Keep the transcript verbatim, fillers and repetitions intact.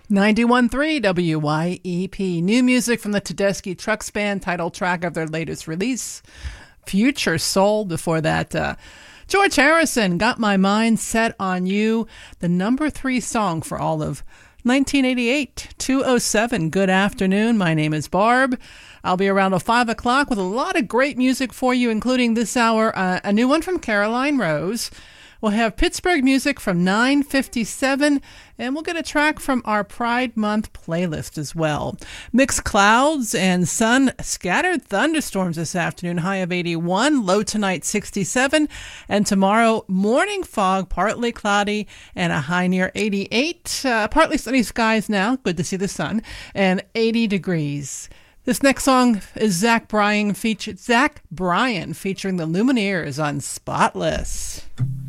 ninety-one point three W Y E P. New music from the Tedeschi Trucks Band, title track of their latest release, Future Soul. Before that, uh, George Harrison, Got My Mind Set on You, the number three song for all of nineteen eighty-eight. two oh seven. Good afternoon. My name is Barb. I'll be around till five o'clock with a lot of great music for you, including this hour, uh, a new one from Caroline Rose. We'll have Pittsburgh music from nine fifty-seven, and we'll get a track from our Pride Month playlist as well. Mixed clouds and sun, scattered thunderstorms this afternoon, high of eighty-one, low tonight sixty-seven, and tomorrow morning fog, partly cloudy, and a high near eighty-eight. Uh, partly sunny skies now, good to see the sun, and eighty degrees. This next song is Zach Bryan, featured, Zach Bryan featuring the Lumineers on Spotless.